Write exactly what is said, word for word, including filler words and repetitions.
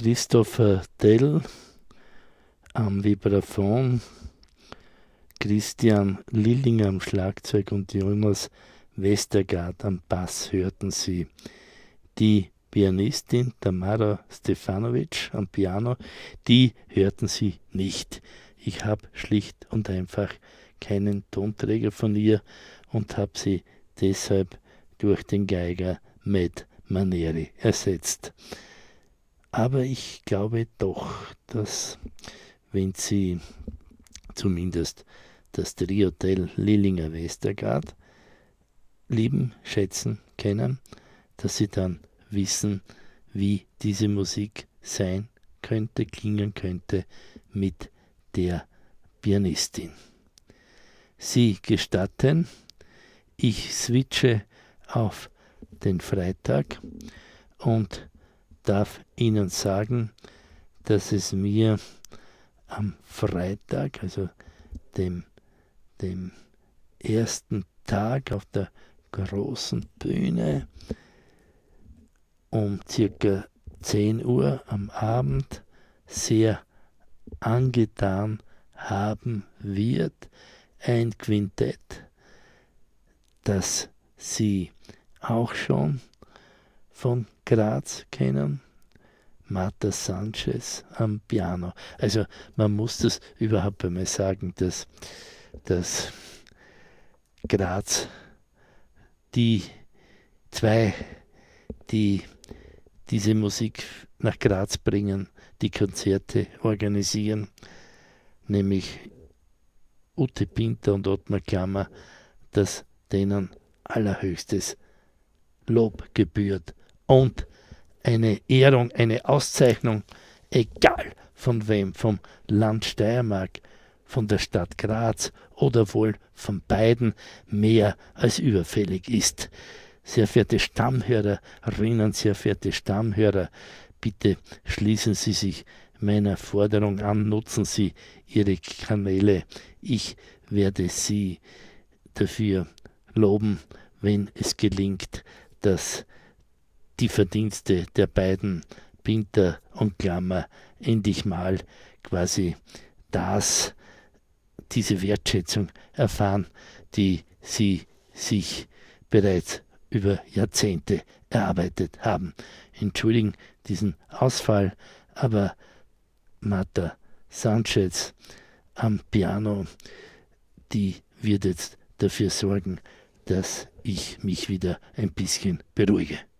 Christopher Tell am Vibraphon, Christian Lilling am Schlagzeug und Jonas Westergaard am Bass hörten Sie. Die Pianistin Tamara Stefanovic am Piano, die hörten Sie nicht. Ich habe schlicht und einfach keinen Tonträger von ihr und habe sie deshalb durch den Geiger Matt Maneri ersetzt. Aber ich glaube doch, dass wenn Sie zumindest das Trio Tell Lillinger Westergaard lieben, schätzen, kennen, dass Sie dann wissen, wie diese Musik sein könnte, klingen könnte mit der Pianistin. Sie gestatten, ich switche auf den Freitag und darf Ihnen sagen, dass es mir am Freitag, also dem, dem ersten Tag auf der großen Bühne, um circa zehn Uhr am Abend sehr angetan haben wird. Ein Quintett, das Sie auch schon von Graz kennen, Marta Sanchez am Piano. Also man muss das überhaupt einmal sagen, dass, dass Graz, die zwei, die diese Musik nach Graz bringen, die Konzerte organisieren, nämlich Ute Pinter und Ottmar Klammer, dass denen allerhöchstes Lob gebührt und eine Ehrung, eine Auszeichnung, egal von wem, vom Land Steiermark, von der Stadt Graz oder wohl von beiden, mehr als überfällig ist. Sehr verehrte Stammhörerinnen, sehr verehrte Stammhörer, bitte schließen Sie sich meiner Forderung an, nutzen Sie Ihre Kanäle. Ich werde Sie dafür loben, wenn es gelingt, dass die Verdienste der beiden, Pinter und Klammer, endlich mal quasi das, diese Wertschätzung erfahren, die sie sich bereits über Jahrzehnte erarbeitet haben. Entschuldigen diesen Ausfall, aber Marta Sanchez am Piano, die wird jetzt dafür sorgen, dass ich mich wieder ein bisschen beruhige.